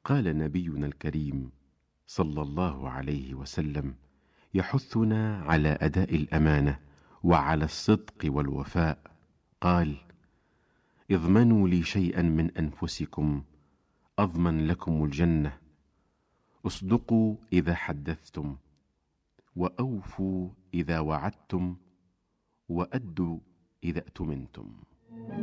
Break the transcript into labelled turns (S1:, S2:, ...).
S1: قال نبينا الكريم صلى الله عليه وسلم يحثنا على أداء الأمانة وعلى الصدق والوفاء. قال: اضمنوا لي شيئا من أنفسكم أضمن لكم الجنة، اصدقوا إذا حدثتم، وأوفوا إذا وعدتم، وأدوا إذا اؤتمنتم.